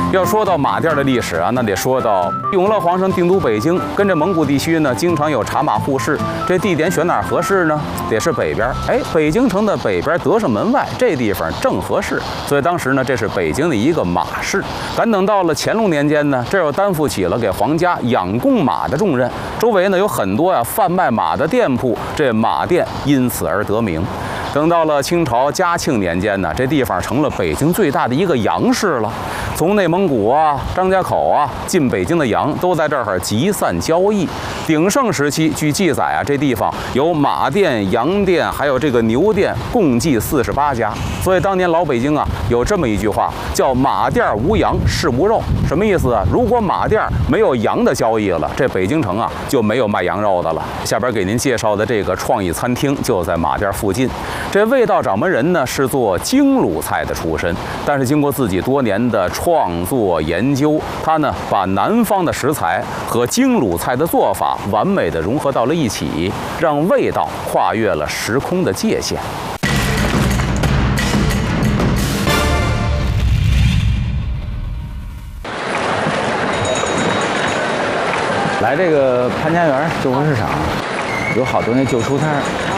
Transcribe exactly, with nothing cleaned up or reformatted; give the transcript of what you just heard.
要说到马店的历史啊，那得说到永乐皇上定都北京，跟这蒙古地区呢，经常有茶马互市。这地点选哪儿合适呢？得是北边。哎，北京城的北边德胜门外这地方正合适。所以当时呢，这是北京的一个马市。赶等到了乾隆年间呢，这又担负起了给皇家养供马的重任。周围呢有很多啊贩卖马的店铺，这马店因此而得名。等到了清朝嘉庆年间呢，这地方成了北京最大的一个羊市了。从内蒙古啊、张家口啊进北京的羊都在这儿集散交易。鼎盛时期，据记载啊，这地方有马店、羊店，还有这个牛店，共计四十八家。所以当年老北京啊有这么一句话，叫“马店无羊，市无肉”。什么意思啊？如果马店没有羊的交易了，这北京城啊就没有卖羊肉的了。下边给您介绍的这个创意餐厅就在马店附近。这味道掌门人呢是做京鲁菜的出身，但是经过自己多年的创作研究，他呢把南方的食材和京鲁菜的做法完美的融合到了一起，让味道跨越了时空的界限。 来这个潘家园旧货市场，有好多那旧书摊儿，